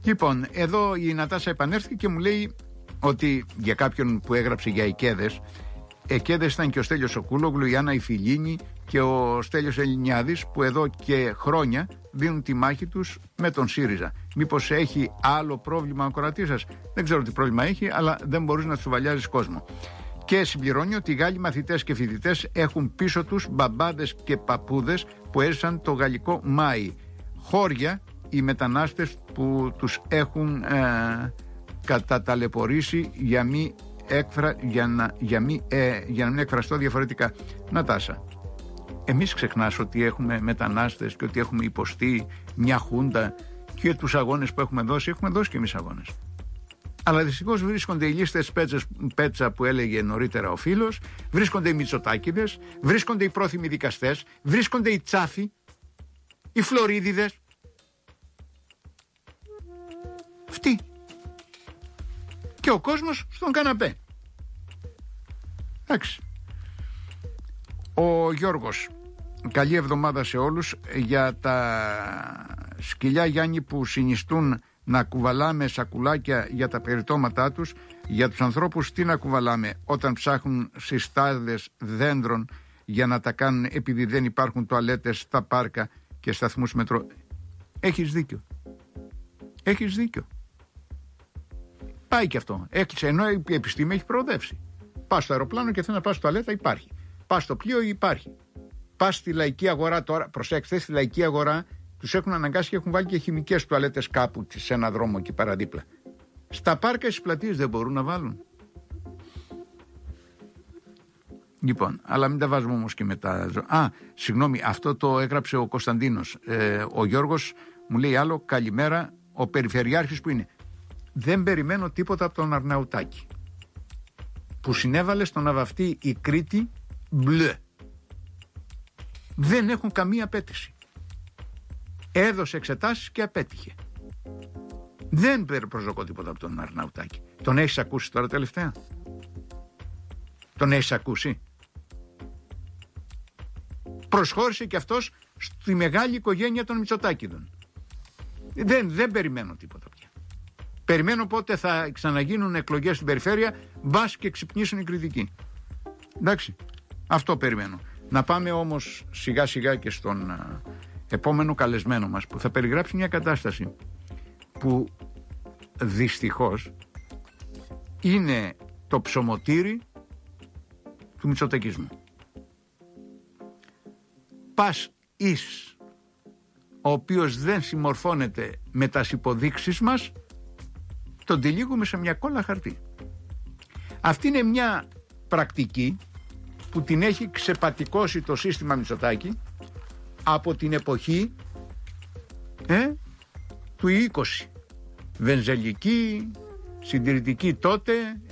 Λοιπόν, εδώ η Νατάσα επανέρχεται και μου λέει ότι για κάποιον που έγραψε για Εκέδες, Εκέδες ήταν και ο Στέλιος ο Κούλογλου, η Άννα η Φιλίνη και ο Στέλιος Ελληνιάδης, που εδώ και χρόνια δίνουν τη μάχη τους με τον ΣΥΡΙΖΑ. Μήπως έχει άλλο πρόβλημα ο κορατής σας? Δεν ξέρω τι πρόβλημα έχει, αλλά δεν μπορείς να τσουβαλιάζεις κόσμο. Και συμπληρώνει ότι οι Γάλλοι μαθητές και φοιτητές έχουν πίσω τους μπαμπάδες και παππούδες που έζησαν το γαλλικό Μάη. Χώρια οι μετανάστες που τους έχουν καταταλαιπωρήσει για να μην εκφραστώ διαφορετικά. Νατάσα, εμείς ξεχνάς ότι έχουμε μετανάστες και ότι έχουμε υποστεί μια χούντα και τους αγώνες που έχουμε δώσει και εμείς αγώνες. Αλλά δυστυχώς βρίσκονται οι λίστες πέτσα που έλεγε νωρίτερα ο φίλος, βρίσκονται οι Μητσοτάκηδες, βρίσκονται οι πρόθυμοι δικαστές, βρίσκονται οι Τσάφοι, οι Φλωρίδιδες. Αυτοί. Και ο κόσμος στον καναπέ. Εντάξει. Ο Γιώργος, καλή εβδομάδα σε όλους. Για τα σκυλιά, Γιάννη, που συνιστούν να κουβαλάμε σακουλάκια για τα περιτώματά τους, για τους ανθρώπους τι να κουβαλάμε όταν ψάχνουν συστάδες δέντρων για να τα κάνουν επειδή δεν υπάρχουν τουαλέτες στα πάρκα και σταθμούς μετρό? Έχεις δίκιο. Πάει και αυτό. Έκλεισε, ενώ η επιστήμη έχει προοδεύσει. Πας στο αεροπλάνο και θέλει να πας στο τουαλέτα, υπάρχει. Πας στο πλοίο, υπάρχει. Πας στη λαϊκή αγορά τώρα, προσέξτε, στη λαϊκή αγορά τους έχουν αναγκάσει και έχουν βάλει και χημικές τουαλέτες κάπου σε ένα δρόμο εκεί παραδίπλα. Στα πάρκα, στις πλατείες δεν μπορούν να βάλουν. Λοιπόν, αλλά μην τα βάζουμε όμως και μετά. Συγγνώμη, αυτό το έγραψε ο Κωνσταντίνος. Ο Γιώργος μου λέει άλλο, καλημέρα, ο περιφερειάρχης που είναι. Δεν περιμένω τίποτα από τον Αρναουτάκη, που συνέβαλε στο να βαφτεί η Κρήτη μπλε. Δεν έχουν καμία απέτηση. Έδωσε εξετάσεις και απέτυχε. Δεν προσδοκώ τίποτα από τον Αρναουτάκη. Τον έχεις ακούσει τώρα τελευταία? Τον έχεις ακούσει? Προσχώρησε και αυτός στη μεγάλη οικογένεια των Μητσοτάκηδων. Δεν περιμένω τίποτα πια. Περιμένω πότε θα ξαναγίνουν εκλογές στην περιφέρεια, μπας και ξυπνήσουν οι κριτικοί. Εντάξει, αυτό περιμένω. Να πάμε όμως σιγά σιγά και στον επόμενο καλεσμένο μας, που θα περιγράψει μια κατάσταση που δυστυχώς είναι το ψωμοτήρι του μητσοτακισμού. Πας εις ο οποίος δεν συμμορφώνεται με τις υποδείξεις μας, τον τυλίγουμε σε μια κόλλα χαρτί. Αυτή είναι μια πρακτική που την έχει ξεπατικώσει το σύστημα Μητσοτάκη από την εποχή του 20. Βενζελική, συντηρητική τότε,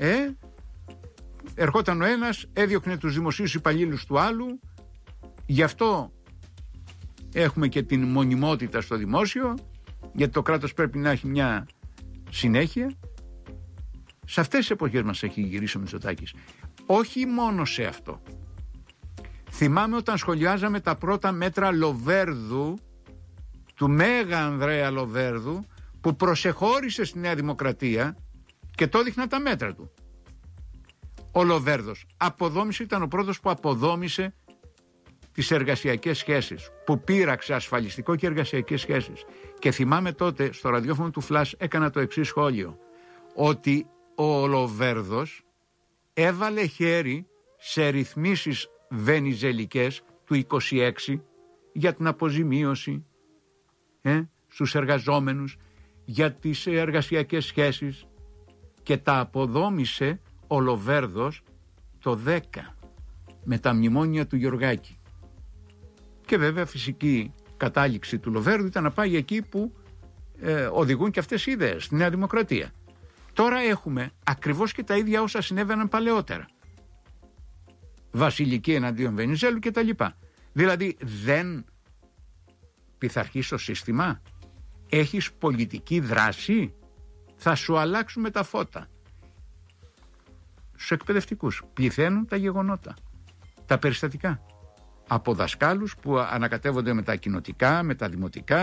ερχόταν ο ένας, έδιωχνε τους δημοσίους υπαλλήλους του άλλου. Γι' αυτό έχουμε και την μονιμότητα στο δημόσιο, γιατί το κράτος πρέπει να έχει μια συνέχεια. Σε αυτές τις εποχές μας έχει γυρίσει ο Μητσοτάκης. Όχι μόνο σε αυτό. Θυμάμαι όταν σχολιάζαμε τα πρώτα μέτρα Λοβέρδου, του Μέγα Ανδρέα Λοβέρδου, που προσεχώρησε στη Νέα Δημοκρατία και το έδειχνα τα μέτρα του. Ο Λοβέρδος ήταν ο πρώτος που αποδόμησε τις εργασιακές σχέσεις, που πείραξε ασφαλιστικό και εργασιακές σχέσεις. Και θυμάμαι τότε στο ραδιόφωνο του Φλας έκανα το εξής σχόλιο, ότι ο Λοβέρδος έβαλε χέρι σε ρυθμίσεις βενιζελικές του 26 για την αποζημίωση στους εργαζόμενους, για τις εργασιακές σχέσεις, και τα αποδόμησε ο Λοβέρδος το 10 με τα μνημόνια του Γεωργάκη. Και βέβαια φυσική κατάληξη του Λοβέρδου ήταν να πάει εκεί που οδηγούν και αυτές οι ιδέες, στη Νέα Δημοκρατία. Τώρα έχουμε ακριβώς και τα ίδια όσα συνέβαιναν παλαιότερα. Βασιλική εναντίον Βενιζέλου και τα λοιπά. Δηλαδή δεν πειθαρχείς στο σύστημα, έχεις πολιτική δράση, θα σου αλλάξουμε τα φώτα. Στους εκπαιδευτικούς πληθαίνουν τα γεγονότα, τα περιστατικά. Από δασκάλους που ανακατεύονται με τα κοινοτικά, με τα δημοτικά,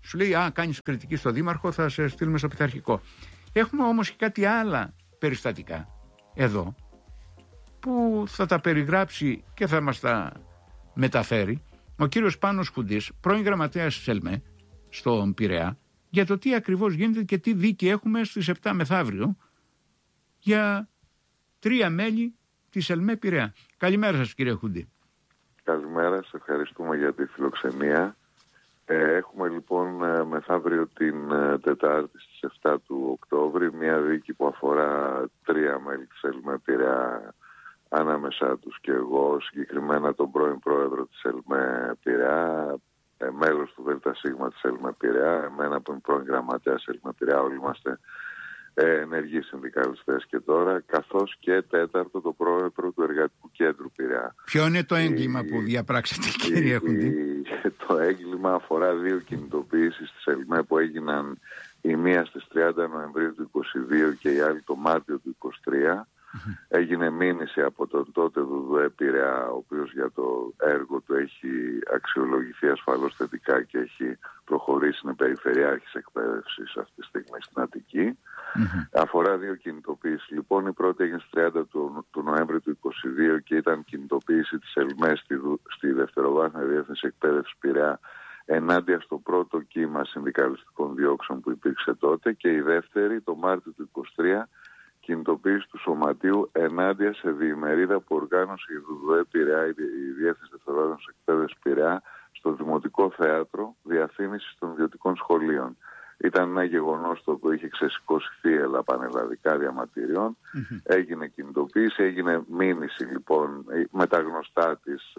Σου λέει, κάνεις κριτική στο δήμαρχο, θα σε στείλουμε στο πειθαρχικό. Έχουμε όμως και κάτι άλλα περιστατικά εδώ, που θα τα περιγράψει και θα μας τα μεταφέρει ο κύριος Πάνος Κουντής, πρώην γραμματέας της ΕΛΜΕ στον Πειραιά, για το τι ακριβώς γίνεται και τι δίκη έχουμε στις 7 μεθαύριο για 3 μέλη της ΕΛΜΕ Πειραιά. Καλημέρα σας, κύριε Κουντή. Καλημέρα, σε ευχαριστούμε για τη φιλοξενία. Έχουμε λοιπόν μεθαύριο την Τετάρτη στις 7 του Οκτώβρη μια δίκη που αφορά 3 μέλη της ΕΛΜΕ Πειραιά, ανάμεσά τους και εγώ, συγκεκριμένα τον πρώην πρόεδρο της ΕΛΜΕ Πειραιά, μέλος του ΔΣ της ΕΛΜΕ Πειραιά, εμένα που είμαι πρώην γραμματέας ΕΛΜΕ Πειραιά, όλοι είμαστε ενεργοί συνδικαλιστές και τώρα, καθώς και τέταρτο το πρόεδρο του Εργατικού Κέντρου Πειραιά. Ποιο είναι το έγκλημα που διαπράξατε, κύριε Κουντή? Το έγκλημα αφορά 2 κινητοποιήσεις της ΕΛΜΕ που έγιναν, η μία στις 30 Νοεμβρίου του 2022 και η άλλη το Μάρτιο του 2023. Έγινε μήνυση από τον τότε ΔΔΕ Πειραιά, ο οποίος για το έργο του έχει αξιολογηθεί ασφαλώς θετικά και έχει προχωρήσει, είναι περιφερειάρχης εκπαίδευσης αυτή τη στιγμή στην Αττική. Αφορά 2 κινητοποιήσεις. Λοιπόν, η πρώτη έγινε στις 30 του Νοέμβρη του 2022 και ήταν κινητοποίηση της ΕΛΜΕ στη Δευτεροβάθμια Διεύθυνση Εκπαίδευσης Πειραιά ενάντια στο πρώτο κύμα συνδικαλιστικών διώξεων που υπήρξε τότε, και η δεύτερη το Μάρτιο του 2023 κινητοποίηση του Σωματείου ενάντια σε διημερίδα που οργάνωσε η ΔΔΕ Πειραιά, η Διεύθυνση Δευτεροβάθμιας Εκπαίδευσης Πειραιά, στο Δημοτικό Θέατρο διαφήμισης των ιδιωτικών σχολείων. Ήταν ένα γεγονός το οποίο είχε ξεσηκώσει θύελλα πανελλαδικά διαμαρτυριών. Έγινε κινητοποίηση, έγινε μήνυση λοιπόν με τα γνωστά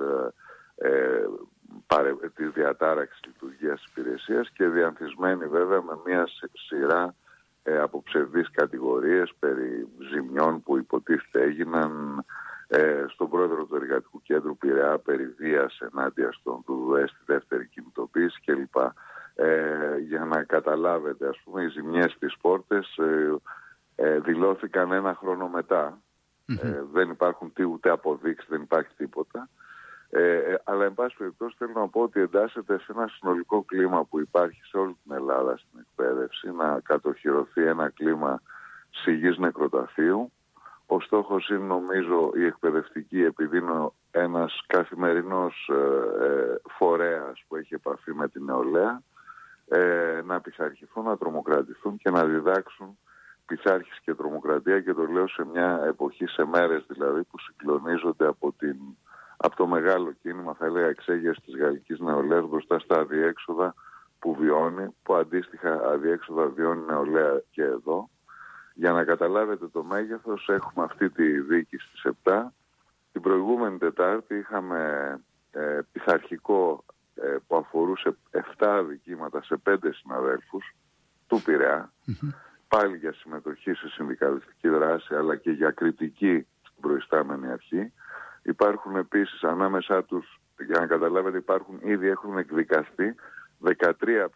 της διατάραξης λειτουργίας της υπηρεσίας και διανθισμένη βέβαια με μια σειρά από ψευδείς κατηγορίες περί ζημιών που υποτίθεται έγιναν στον πρόεδρο του Εργατικού Κέντρου Πειραιά, περί βίας ενάντια στον ΔΔΕ στη δεύτερη κινητοποίηση κλπ. Για να καταλάβετε, ας πούμε, οι ζημιές στις πόρτες δηλώθηκαν 1 χρόνο μετά. Δεν υπάρχουν ούτε αποδείξεις, δεν υπάρχει τίποτα. Αλλά εν πάση περιπτώσει θέλω να πω ότι εντάσσεται σε ένα συνολικό κλίμα που υπάρχει σε όλη την Ελλάδα στην εκπαίδευση, να κατοχυρωθεί ένα κλίμα σιγής νεκροταφείου. Ο στόχος είναι, νομίζω, η εκπαιδευτική, επειδή είναι ένας καθημερινός φορέας που έχει επαφή με την νεολαία, να πειθαρχηθούν, να τρομοκρατηθούν και να διδάξουν πειθάρχηση και τρομοκρατία, και το λέω σε μια εποχή, σε μέρες δηλαδή, που συγκλονίζονται από το μεγάλο κίνημα, θα έλεγα, εξέγερση της γαλλικής νεολαίας μπροστά στα αδιέξοδα που βιώνει, που αντίστοιχα αδιέξοδα βιώνει νεολαία και εδώ. Για να καταλάβετε το μέγεθος, έχουμε αυτή τη δίκη στις 7. Την προηγούμενη Τετάρτη είχαμε πειθαρχικό που αφορούσε 7 αδικήματα σε 5 συναδέλφους του Πειραιά, πάλι για συμμετοχή σε συνδικαλιστική δράση αλλά και για κριτική στην προϊστάμενη αρχή. Υπάρχουν επίσης ανάμεσά τους, για να καταλάβετε, ήδη έχουν εκδικαστεί 13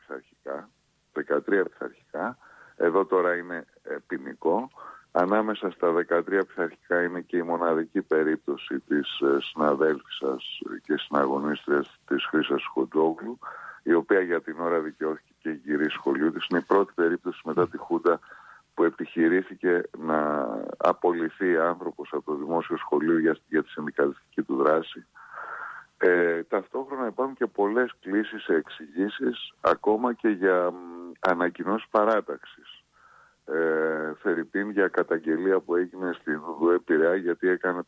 πειθαρχικά. Εδώ τώρα είναι ποινικό. Ανάμεσα στα 13 πειθαρχικά είναι και η μοναδική περίπτωση της συναδέλφισσας και συναγωνίστριας της Χρύσας Χοντζόγλου, η οποία για την ώρα δικαιώθηκε και γυρίσει σχολείου της. Είναι η πρώτη περίπτωση μετά τη Χούντα που επιχειρήθηκε να απολυθεί άνθρωπος από το δημόσιο σχολείο για τη συνδικαλιστική του δράση. Ταυτόχρονα υπάρχουν και πολλές κλήσεις σε εξηγήσεις, ακόμα και για ανακοινώσεις παράταξης. Φερρυπίν για καταγγελία που έγινε στη ΔΔΕ Πειραιά, γιατί έκανε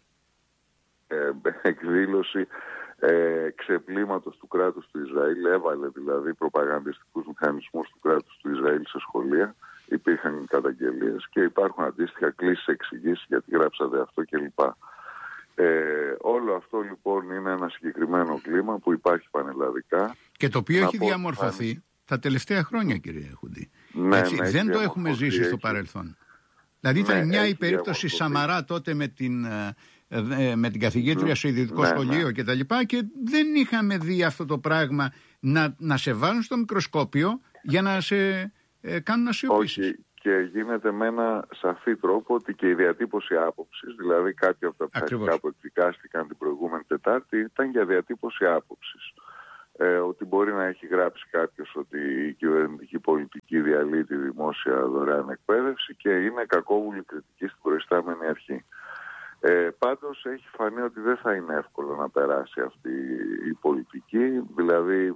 εκδήλωση ξεπλήματος του κράτους του Ισραήλ, έβαλε δηλαδή προπαγανδιστικούς μηχανισμούς του κράτους του Ισραήλ σε σχολεία. Υπήρχαν καταγγελίες και υπάρχουν αντίστοιχα κλήσεις εξηγήσεις γιατί γράψατε αυτό κλπ. Όλο αυτό λοιπόν είναι ένα συγκεκριμένο κλίμα που υπάρχει πανελλαδικά. Και το οποίο έχει διαμορφωθεί τα τελευταία χρόνια, κύριε Χουντή. Ναι, δεν το έχουμε ζήσει στο παρελθόν. Δηλαδή ήταν μια η περίπτωση Σαμαρά τότε με την καθηγήτρια στο ιδιωτικό σχολείο και τα λοιπά, και δεν είχαμε δει αυτό το πράγμα να σε βάλουν στο μικροσκόπιο για να σε κάνουν να σιωπήσεις. Όχι, και γίνεται με ένα σαφή τρόπο ότι και η διατύπωση άποψης, δηλαδή κάποια από τα πειθαρχικά που εκδικάστηκαν την προηγούμενη Τετάρτη, ήταν για διατύπωση άποψης. ότι μπορεί να έχει γράψει κάποιος ότι η κυβερνητική πολιτική διαλύει τη δημόσια δωρεάν εκπαίδευση και είναι κακόβουλη κριτική στην προϊστάμενη αρχή. Πάντως έχει φανεί ότι δεν θα είναι εύκολο να περάσει αυτή η πολιτική, δηλαδή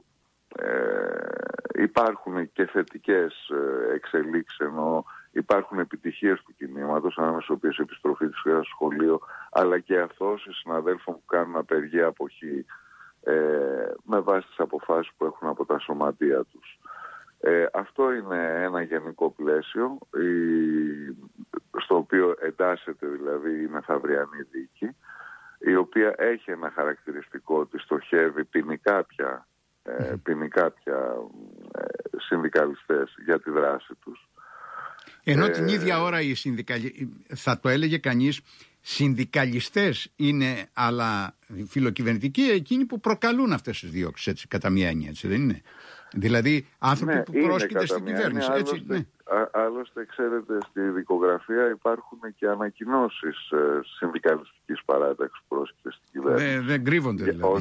υπάρχουν και θετικές εξελίξεις, ενώ υπάρχουν επιτυχίες του κινήματος, ανάμεσα στις οποίες επιστροφή της σχολείας στο σχολείο, αλλά και αυτός συναδέλφων που κάνουν απεργία αποχή με βάση τις αποφάσεις που έχουν από τα σωματεία τους. Αυτό είναι ένα γενικό πλαίσιο στο οποίο εντάσσεται δηλαδή η μεθαυριανή δίκη, η οποία έχει ένα χαρακτηριστικό ότι στοχεύει ποινικά πια συνδικαλιστές για τη δράση τους. Ενώ την ίδια ώρα θα το έλεγε κανείς, συνδικαλιστές είναι, αλλά φιλοκυβερνητικοί εκείνοι που προκαλούν αυτές τις διώξεις, έτσι, κατά μία έννοια, έτσι δεν είναι? Δηλαδή άνθρωποι που πρόσκειται στην κυβέρνηση. Έτσι, ναι. Άλλωστε, ξέρετε, στη δικογραφία υπάρχουν και ανακοινώσεις συνδικαλιστικής παράταξης που πρόσκειται στην κυβέρνηση. Δεν κρύβονται δηλαδή.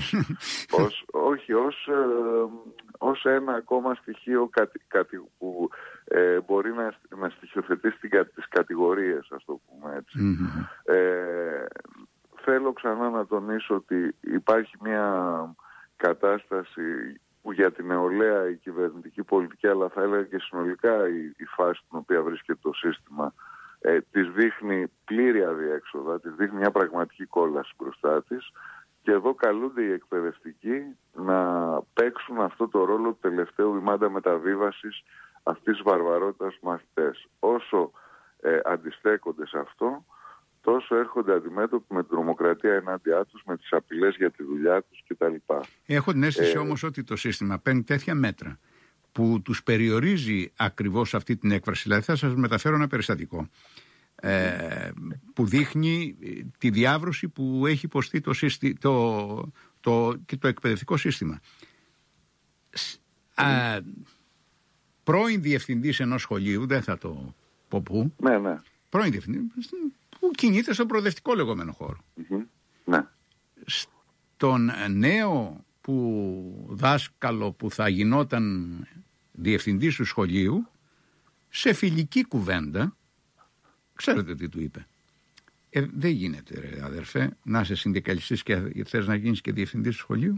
Ως ένα ακόμα στοιχείο που μπορεί να στοιχειοθετήσει τις κατηγορίες, ας το πούμε έτσι. Θέλω ξανά να τονίσω ότι υπάρχει μια κατάσταση που για την νεολαία η κυβερνητική πολιτική, αλλά θα έλεγα και συνολικά η φάση στην οποία βρίσκεται το σύστημα, της δείχνει πλήρη αδιέξοδα, της δείχνει μια πραγματική κόλαση μπροστά της, και εδώ καλούνται οι εκπαιδευτικοί να παίξουν αυτό το ρόλο του τελευταίου βημάντα μεταβίβασης αυτής της βαρβαρότητας μαθητές. Όσο αντιστέκονται σε αυτό, τόσο έρχονται αντιμέτωποι με την τρομοκρατία ενάντια τους, με τις απειλές για τη δουλειά τους κτλ. Έχω την αίσθηση όμως ότι το σύστημα παίρνει τέτοια μέτρα που τους περιορίζει ακριβώς αυτή την έκφραση. Δηλαδή θα σας μεταφέρω ένα περιστατικό που δείχνει τη διάβρωση που έχει υποστεί και το εκπαιδευτικό σύστημα. Πρώην διευθυντής ενός σχολείου, δεν θα το πω πού, πρώην διευθυντής, που κινείται στον προοδευτικό λεγόμενο χώρο. Ναι. Στον νέο δάσκαλο που θα γινόταν διευθυντής του σχολείου, σε φιλική κουβέντα, ξέρετε τι του είπε? Δεν γίνεται, ρε αδερφέ, να είσαι συνδικαλιστής και θες να γίνεις και διευθυντής του σχολείου.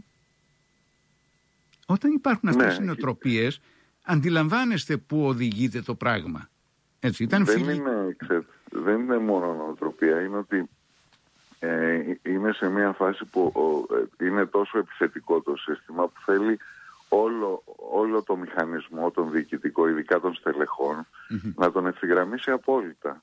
Όταν υπάρχουν αυτές οι νοοτροπίες, αντιλαμβάνεστε πού οδηγείται το πράγμα. Έτσι, δεν είναι μόνο νοοτροπία, είναι ότι είναι σε μια φάση που είναι τόσο επιθετικό το σύστημα που θέλει όλο το μηχανισμό, τον διοικητικό, ειδικά των στελεχών, να τον ευθυγραμμίσει απόλυτα.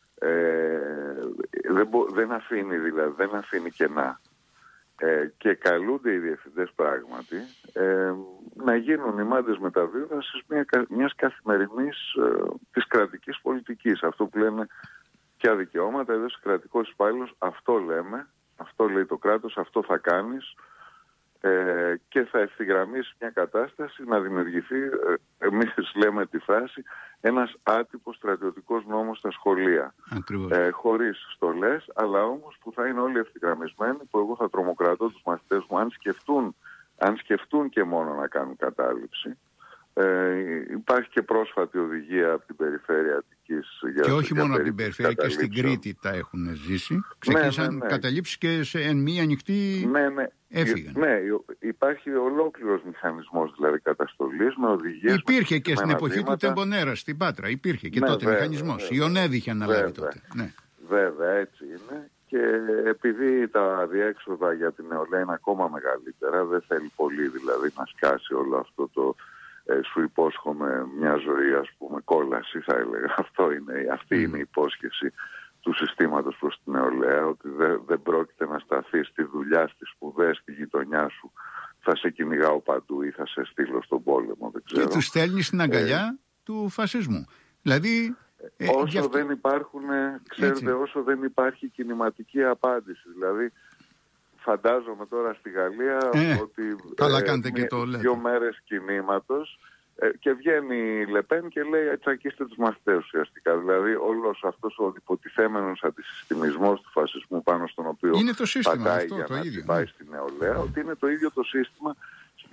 Δεν αφήνει κενά. Και καλούνται οι διευθυντές πράγματι να γίνουν οι μάντες μεταβίβασης μιας καθημερινής της κρατικής πολιτικής. Αυτό που λένε ποια δικαιώματα, εδώ είσαι κρατικός υπάλληλος, αυτό λέμε, αυτό λέει το κράτος, αυτό θα κάνεις, και θα ευθυγραμμίσει μια κατάσταση να δημιουργηθεί, εμείς λέμε τη φράση, ένας άτυπος στρατιωτικός νόμος στα σχολεία. Χωρίς στολές, αλλά όμως που θα είναι όλοι ευθυγραμμισμένοι, που εγώ θα τρομοκρατώ τους μαθητές μου αν σκεφτούν και μόνο να κάνουν κατάληψη. Υπάρχει και πρόσφατη οδηγία από την περιφέρεια Αττικής. Και όχι μόνο από την περιφέρεια, και στην Κρήτη τα έχουν ζήσει. Ξεκίνησαν καταλήψεις και σε μία ανοιχτή έφυγαν. Ναι, υπάρχει ολόκληρος μηχανισμός δηλαδή καταστολής με οδηγίες. Υπήρχε και στην εποχή του Τεμπονέρα στην Πάτρα. Υπήρχε και τότε μηχανισμός. Η ΟΝΕΔ είχε αναλάβει τότε. Βέβαια, έτσι είναι. Και επειδή τα αδιέξοδα για την νεολαία είναι ακόμα μεγαλύτερα, δεν θέλει πολύ δηλαδή να σκάσει όλο αυτό το σου υπόσχομαι μια ζωή, ας πούμε, κόλαση θα έλεγα. Αυτή είναι η υπόσχεση του συστήματος προς την νεολαία, ότι δεν πρόκειται να σταθεί στη δουλειά, στις σπουδές, στη γειτονιά σου. Θα σε κυνηγάω παντού ή θα σε στείλω στον πόλεμο, δεν ξέρω. Και τους στέλνει στην αγκαλιά του φασισμού. Δηλαδή, όσο δεν υπάρχουν, ξέρετε, όσο δεν υπάρχει κινηματική απάντηση. Δηλαδή, φαντάζομαι τώρα στη Γαλλία ότι δύο μέρες κινήματος και βγαίνει η Λεπέν και λέει τσακίστε τους μαθητές ουσιαστικά. Δηλαδή όλος αυτός ο υποτιθέμενος αντισυστημισμός του φασισμού πάνω στον οποίο είναι το σύστημα πατάει αυτό, για το να ίδιο. πάει στη νεολαία, ότι είναι το ίδιο το σύστημα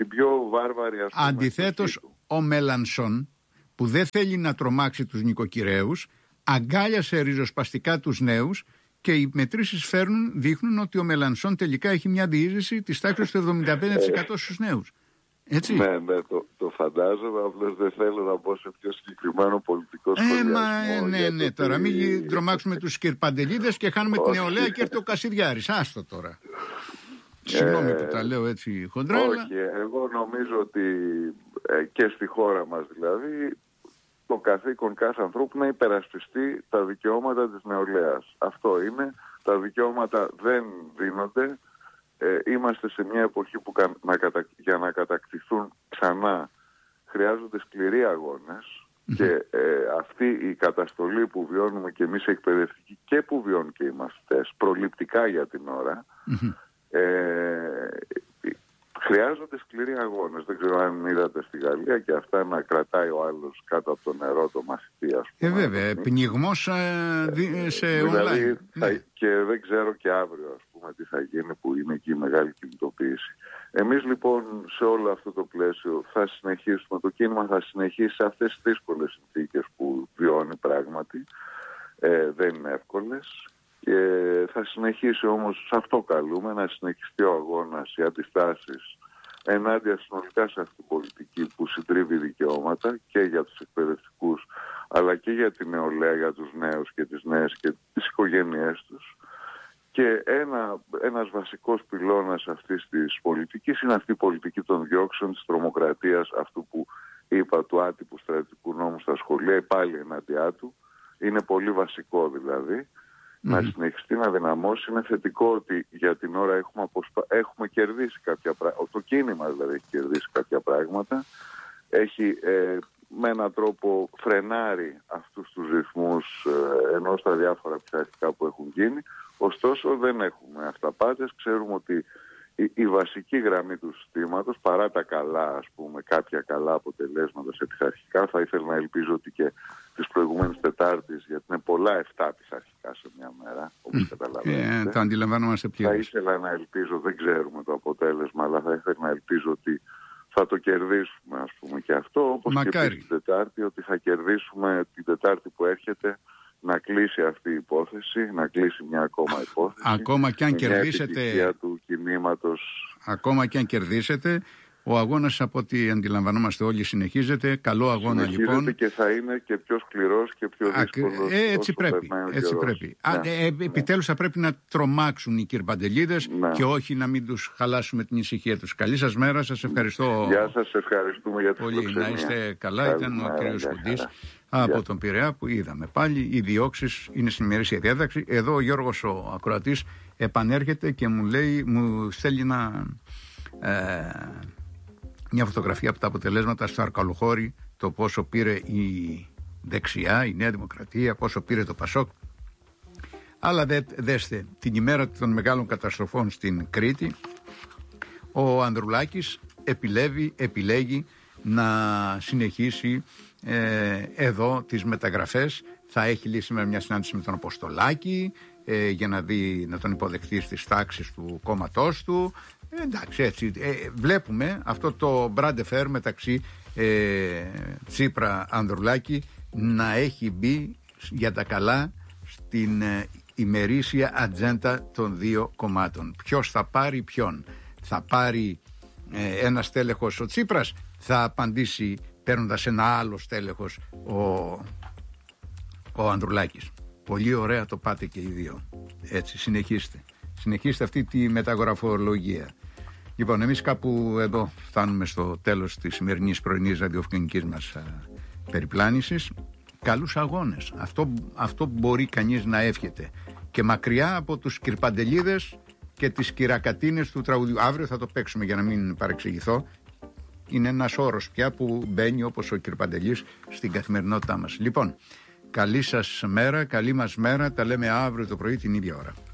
την πιο βάρβαρη αστυνομία. Αντιθέτως, ο Μελανσόν, που δεν θέλει να τρομάξει τους νοικοκυρέους, αγκάλιασε ριζοσπαστικά τους νέους και οι μετρήσεις δείχνουν ότι ο Μελανσόν τελικά έχει μια διείσδυση της τάξης του 75% στους νέους. Έτσι. Ναι, το φαντάζομαι, απλώς δεν θέλω να μπω σε πιο συγκεκριμένο πολιτικό σχολιασμό. Ναι, τώρα μην τρομάξουμε τους κυρπαντελίδες και χάνουμε την νεολαία και έρθει ο Κασιδιάρης. Άστο τώρα. Συγγνώμη που τα λέω έτσι χοντρά. Όχι, εγώ νομίζω ότι και στη χώρα μας δηλαδή το καθήκον κάθε ανθρώπου να υπερασπιστεί τα δικαιώματα της νεολαίας. Αυτό είναι. Τα δικαιώματα δεν δίνονται. Είμαστε σε μια εποχή που για να κατακτηθούν ξανά χρειάζονται σκληροί αγώνες και αυτή η καταστολή που βιώνουμε και εμείς εκπαιδευτικοί και που βιώνουν και οι μαθητές προληπτικά για την ώρα χρειάζονται σκληροί αγώνες. Δεν ξέρω αν είδατε στη Γαλλία και αυτά να κρατάει ο άλλος κάτω από το νερό το μαθητή, ας πούμε. Βέβαια, πνιγμός σε δηλαδή, online. Και δεν ξέρω και αύριο, ας πούμε, τι θα γίνει, που είναι εκεί η μεγάλη κινητοποίηση. Εμείς λοιπόν σε όλο αυτό το πλαίσιο θα συνεχίσουμε, το κίνημα θα συνεχίσει σε αυτές τις δύσκολες συνθήκες που βιώνει πράγματι. Δεν είναι εύκολες. Και θα συνεχίσει όμως, σε αυτό καλούμε, να συνεχιστεί ο αγώνας, οι αντιστάσεις ενάντια συνολικά σε αυτή την πολιτική που συντρίβει δικαιώματα και για τους εκπαιδευτικούς αλλά και για την νεολαία, για τους νέους και τις νέες και τις οικογένειές τους. Και ένας βασικός πυλώνας αυτής της πολιτικής είναι αυτή η πολιτική των διώξεων, της τρομοκρατίας, αυτού που είπα, του άτυπου στρατιωτικού νόμου στα σχολεία, πάλι ενάντια του. Είναι πολύ βασικό δηλαδή. Να συνεχιστεί να δυναμώσει. Είναι θετικό ότι για την ώρα έχουμε κερδίσει κάποια πράγματα. Το κίνημα δηλαδή έχει κερδίσει κάποια πράγματα. Έχει με έναν τρόπο φρενάρει αυτούς τους ρυθμούς ενώ στα διάφορα πειθαρχικά που έχουν γίνει. Ωστόσο δεν έχουμε αυταπάτες. Ξέρουμε ότι η βασική γραμμή του συστήματος, παρά τα καλά, ας πούμε, κάποια καλά αποτελέσματα σε πειθαρχικά, θα ήθελα να ελπίζω ότι και τις προηγούμενες Τετάρτης, γιατί είναι πολλά 7 πειθαρχικά σε μια μέρα, όπως καταλαβαίνετε. Το αντιλαμβάνομαστε πλήρως. Θα ήθελα να ελπίζω, δεν ξέρουμε το αποτέλεσμα, αλλά θα ήθελα να ελπίζω ότι θα το κερδίσουμε, ας πούμε, και αυτό, όπως και την Τετάρτη, ότι θα κερδίσουμε την Τετάρτη που έρχεται, να κλείσει αυτή η υπόθεση, να κλείσει μια ακόμα υπόθεση. Ακόμα και αν κερδίσετε, του κινήματος. Ακόμα και αν κερδίσετε, ο αγώνας, από ό,τι αντιλαμβανόμαστε όλοι, συνεχίζεται. Καλό αγώνα λοιπόν. Και θα είναι και πιο σκληρός και πιο δύσκολος. Έτσι πρέπει. Επιτέλους θα πρέπει να τρομάξουν οι κυρπαντελίδες και όχι να μην τους χαλάσουμε την ησυχία τους. Καλή σας μέρα, σας ευχαριστώ. Γεια σας, ευχαριστούμε για την φιλοξενία. Να είστε καλά. Ήταν ο κύριος Κουντής από τον Πειραιά που είδαμε πάλι. Οι διώξεις είναι στην ημερήσια διάταξη. Εδώ ο Γιώργος ο ακροατής επανέρχεται και μου στέλνει μια φωτογραφία από τα αποτελέσματα στο Αρκαλοχώρι, το πόσο πήρε η δεξιά, η Νέα Δημοκρατία, πόσο πήρε το Πασόκ. Αλλά δέστε, την ημέρα των μεγάλων καταστροφών στην Κρήτη, ο Ανδρουλάκης επιλέγει να συνεχίσει εδώ τις μεταγραφές. Θα έχει λύσει με μια συνάντηση με τον Αποστολάκη για να τον υποδεχθεί στις τάξεις του κόμματός του. Εντάξει, έτσι βλέπουμε αυτό το μπραντεφέρ μεταξύ Τσίπρα Ανδρουλάκη να έχει μπει για τα καλά στην ημερήσια ατζέντα των δύο κομμάτων. Ποιος θα πάρει ποιον? Θα πάρει ένα στέλεχος ο Τσίπρας, θα απαντήσει παίρνοντας ένα άλλο στέλεχος ο Ανδρουλάκης. Πολύ ωραία το πάτε και οι δύο. Έτσι, συνεχίστε αυτή τη μεταγραφολογία. Λοιπόν, εμείς κάπου εδώ φτάνουμε στο τέλος της σημερινής πρωινής ραδιοφωνικής μας περιπλάνησης. Καλούς αγώνες. Αυτό μπορεί κανείς να εύχεται. Και μακριά από τους κυρπαντελίδες και τις κυρακατίνες του τραγουδιού. Αύριο θα το παίξουμε για να μην παρεξηγηθώ. Είναι ένας όρος πια που μπαίνει όπως ο κυρπαντελής στην καθημερινότητά μας. Λοιπόν, καλή σας μέρα, καλή μας μέρα. Τα λέμε αύριο το πρωί την ίδια ώρα.